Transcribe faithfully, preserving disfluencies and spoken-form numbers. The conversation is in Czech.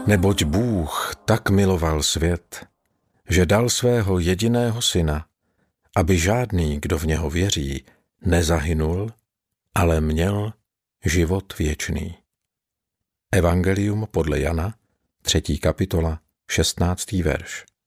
Neboť Bůh tak miloval svět, že dal svého jediného syna, aby žádný, kdo v něho věří, nezahynul, ale měl život věčný. Evangelium podle Jana, třetí kapitola, šestnáctý verš.